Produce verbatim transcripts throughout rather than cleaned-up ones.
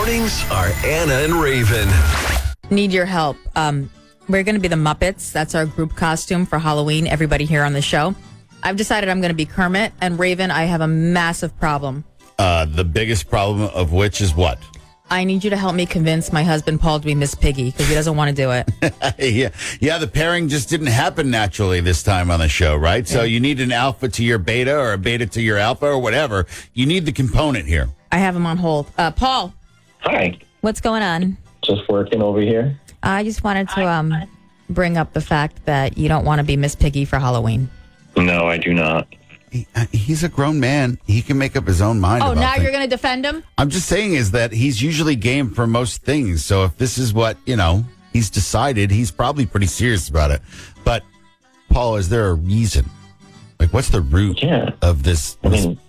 Mornings are Anna and Raven. Need your help. Um, we're going to be the Muppets. That's our group costume for Halloween. Everybody here on the show. I've decided I'm going to be Kermit. And Raven, I have a massive problem. Uh, the biggest problem of which is what? I need you to help me convince my husband, Paul, to be Miss Piggy because he doesn't want to do it. yeah, yeah. The pairing just didn't happen naturally this time on the show, right? So Yeah. you need an alpha to your beta or a beta to your alpha or whatever. You need the component here. I have him on hold. Uh, Paul, Hi. what's going on? Just working over here. I just wanted to um, bring up the fact that you don't want to be Miss Piggy for Halloween. No, I do not. He, uh, he's a grown man. He can make up his own mind. Oh, about now things. you're going to defend him? I'm just saying is that he's usually game for most things. So if this is what, you know, he's decided, he's probably pretty serious about it. But, Paul, is there a reason? Like, what's the root Yeah. of this? I mean,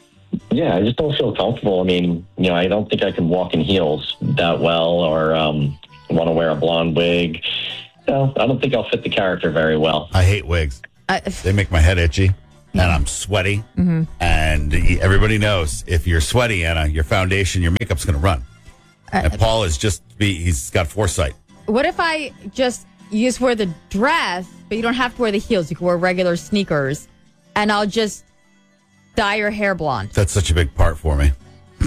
yeah, I just don't feel comfortable. I mean, you know, I don't think I can walk in heels that well or um, want to wear a blonde wig. No, I don't think I'll fit the character very well. I hate wigs. I, They make my head itchy. And I'm sweaty. Mm-hmm. And everybody knows if you're sweaty, Anna, your foundation, your makeup's going to run. Uh, and Paul is just, he's got foresight. what if I just, you just wear the dress, but you don't have to wear the heels. You can wear regular sneakers, and I'll just dye your hair blonde. That's such a big part for me.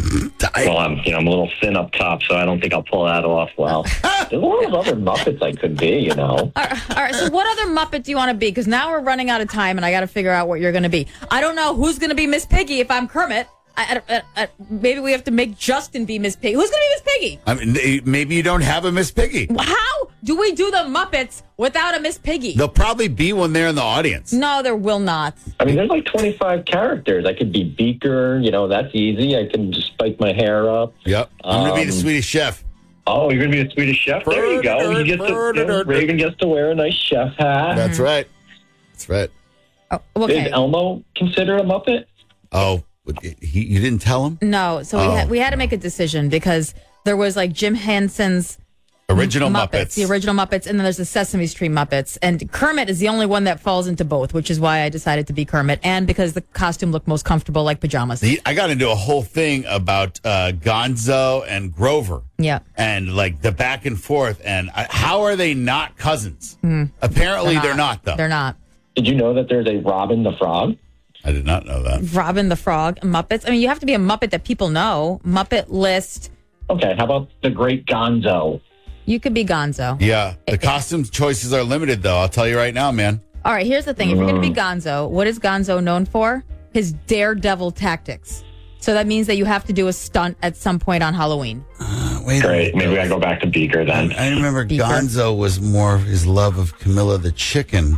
Well, I'm, you know, I'm a little thin up top, so I don't think I'll pull that off well. There's a lot of other Muppets I could be, you know. All right, all right, so what other Muppet do you want to be? Because now we're running out of time, and I got to figure out what you're going to be. I don't know who's going to be Miss Piggy if I'm Kermit. I, I, I, maybe we have to make Justin be Miss Piggy. Who's going to be Miss Piggy? I mean, maybe you don't have a Miss Piggy. How do we do the Muppets without a Miss Piggy? There'll probably be one there in the audience. No, there will not. I mean, there's like twenty-five characters. I could be Beaker, you know, that's easy. I can just spike my hair up. Yep. I'm going to be the Um, Swedish chef. Oh, you're going to be the Swedish chef? There you go. You get to, you know, Raven gets to wear a nice chef hat. That's right. That's right. Oh, okay. Is Elmo considered a Muppet? Oh, he, you didn't tell him? No, so we, Oh. had, we had to make a decision because there was like Jim Henson's Original Muppets, Muppets. the original Muppets, and then there's the Sesame Street Muppets. And Kermit is the only one that falls into both, which is why I decided to be Kermit, and because the costume looked most comfortable like pajamas. He, I got into a whole thing about uh, Gonzo and Grover. Yeah. And like the back and forth. And uh, how are they not cousins? Apparently they're not, though. They're not. Did you know that there's a Robin the Frog? I did not know that. Robin the Frog, Muppets. I mean, you have to be a Muppet that people know. Muppet List. Okay, how about the Great Gonzo? You could be Gonzo. Yeah. The costume choices are limited, though. I'll tell you right now, man. All right, here's the thing. If you're going to be Gonzo, what is Gonzo known for? His daredevil tactics. So that means that you have to do a stunt at some point on Halloween. Uh, wait a Great, minute. maybe I go back to Beaker then. I remember Beaker. Gonzo was more of his love of Camilla the chicken.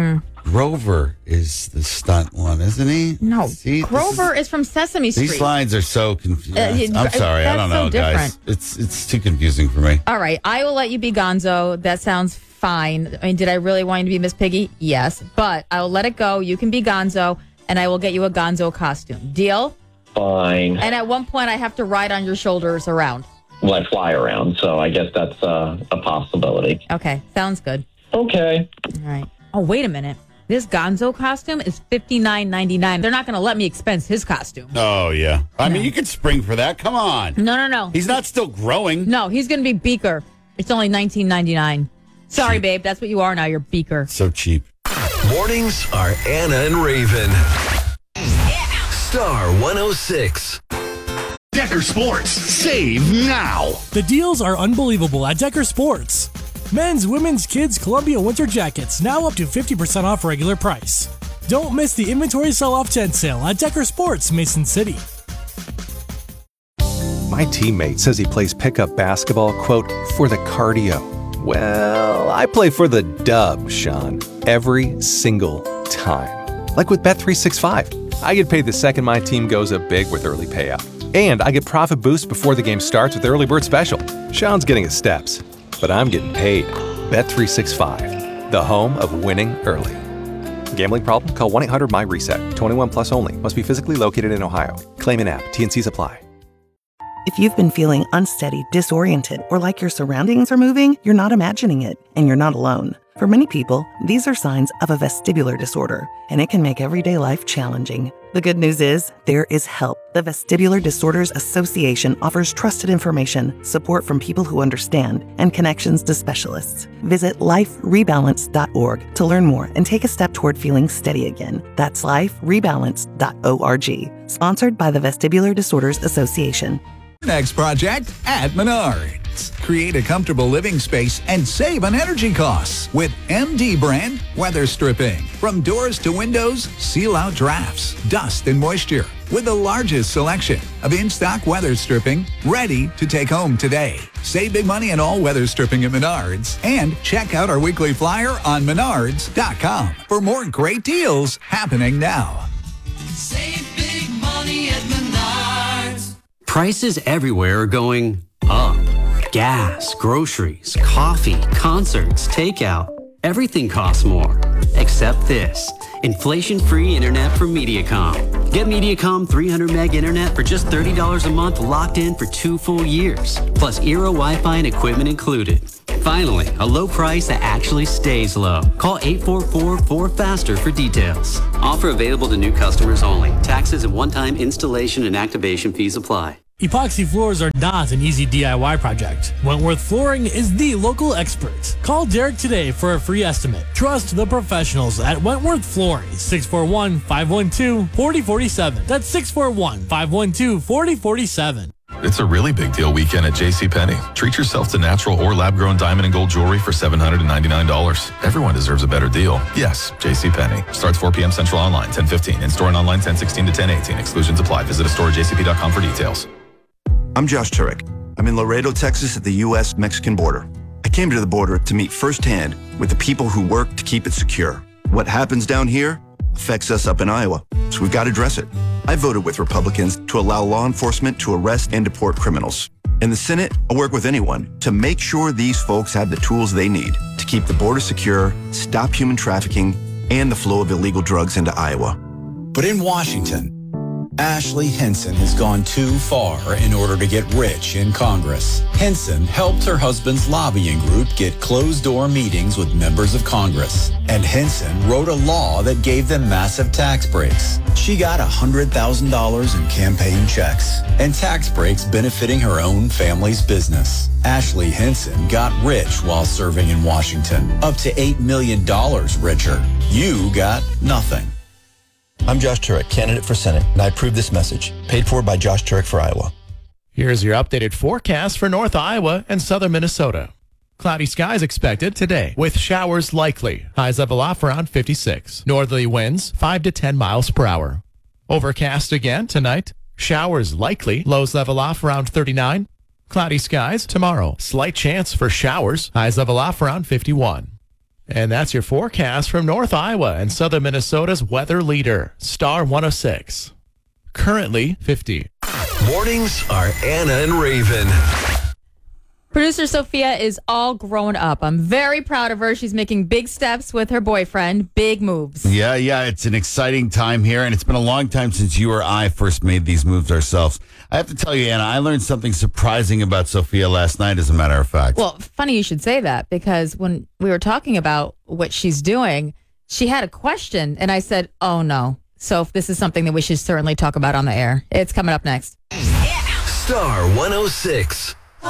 Grover is the stunt one, isn't he? No, See, this Grover is- is, from Sesame Street. These lines are so confusing. Uh, it- I'm sorry. I that's don't so know, guys. different. It's it's too confusing for me. All right, I will let you be Gonzo. That sounds fine. I mean, did I really want you to be Miss Piggy? Yes, but I will let it go. You can be Gonzo, and I will get you a Gonzo costume. Deal? Fine. And at one point, I have to ride on your shoulders around. Well, I fly around, so I guess that's uh, a possibility. Okay, sounds good. Okay. All right. Oh, wait a minute. This Gonzo costume is fifty-nine ninety-nine. They're not going to let me expense his costume. Oh yeah. I mean, you can spring for that. Come on. No, no, no. He's not still growing. No, he's going to be Beaker. It's only nineteen ninety-nine. Sorry, Cheap. babe. That's what you are now. You're Beaker. So cheap. Mornings are Anna and Raven. Star one oh six. Decker Sports. Save now. The deals are unbelievable at Decker Sports. Men's, women's, kids, Columbia winter jackets now up to fifty percent off regular price. Don't miss the inventory sell-off tent sale at Decker Sports, Mason City. My teammate says he plays pickup basketball, quote, for the cardio. Well, I play for the dub, Sean, every single time. Like with Bet three sixty-five. I get paid the second my team goes up big with early payout. And I get profit boost before the game starts with Early Bird Special. Sean's getting his steps, but I'm getting paid. Bet three sixty-five, the home of winning early. Gambling problem? Call one eight hundred M Y reset. twenty-one plus only. Must be physically located in Ohio. Claim in app. T and Cs apply. If you've been feeling unsteady, disoriented, or like your surroundings are moving, you're not imagining it, and you're not alone. For many people, these are signs of a vestibular disorder, and it can make everyday life challenging. The good news is, there is help. The Vestibular Disorders Association offers trusted information, support from people who understand, and connections to specialists. Visit life rebalance dot org to learn more and take a step toward feeling steady again. That's life rebalance dot org. Sponsored by the Vestibular Disorders Association. Next project at Menards. Create a comfortable living space and save on energy costs with M D brand weather stripping. From doors to windows, seal out drafts, dust, and moisture with the largest selection of in-stock weather stripping ready to take home today. Save big money on all weather stripping at Menards and check out our weekly flyer on menards dot com for more great deals happening now. Save big money at Menards. Prices everywhere are going up. Gas, groceries, coffee, concerts, takeout. Everything costs more. Except this. Inflation-free internet from Mediacom. Get Mediacom three hundred meg internet for just thirty dollars a month, locked in for two full years. Plus Eero Wi-Fi and equipment included. Finally, a low price that actually stays low. Call eight four four, four faster for details. Offer available to new customers only. Taxes and one-time installation and activation fees apply. Epoxy floors are not an easy D I Y project. Wentworth Flooring is the local expert. Call Derek today for a free estimate. Trust the professionals at Wentworth Flooring. six four one, five one two, four zero four seven. That's six four one, five one two, four zero four seven. It's a really big deal weekend at JCPenney. Treat yourself to natural or lab-grown diamond and gold jewelry for seven hundred ninety-nine dollars. Everyone deserves a better deal. Yes, JCPenney. Starts four p.m. Central online, ten fifteen. In-store and online, ten sixteen to ten eighteen. Exclusions apply. Visit a store at j c p dot com for details. I'm Josh Turek. I'm in Laredo, Texas at the U S Mexican border. I came to the border to meet firsthand with the people who work to keep it secure. What happens down here affects us up in Iowa, so we've got to address it. I voted with Republicans to allow law enforcement to arrest and deport criminals. In the Senate, I'll work with anyone to make sure these folks have the tools they need to keep the border secure, stop human trafficking, and the flow of illegal drugs into Iowa. But in Washington, Ashley Hinson has gone too far in order to get rich in Congress. Hinson helped her husband's lobbying group get closed-door meetings with members of Congress. And Hinson wrote a law that gave them massive tax breaks. She got one hundred thousand dollars in campaign checks and tax breaks benefiting her own family's business. Ashley Hinson got rich while serving in Washington, up to eight million dollars richer. You got nothing. I'm Josh Turek, candidate for Senate, and I approve this message. Paid for by Josh Turek for Iowa. Here's your updated forecast for North Iowa and southern Minnesota. Cloudy skies expected today, with showers likely. Highs level off around fifty-six. Northerly winds five to ten miles per hour. Overcast again tonight. Showers likely. Lows level off around thirty-nine. Cloudy skies tomorrow. Slight chance for showers. Highs level off around fifty-one. And that's your forecast from North Iowa and southern Minnesota's weather leader, Star one oh six. Currently fifty. Mornings are Anna and Raven. Producer Sophia is all grown up. I'm very proud of her. She's making big steps with her boyfriend. Big moves. Yeah, yeah. It's an exciting time here, and it's been a long time since you or I first made these moves ourselves. I have to tell you, Anna, I learned something surprising about Sophia last night, as a matter of fact. Well, funny you should say that, because when we were talking about what she's doing, she had a question, and I said, oh, no. So this is something that we should certainly talk about on the air. It's coming up next. Star one oh six.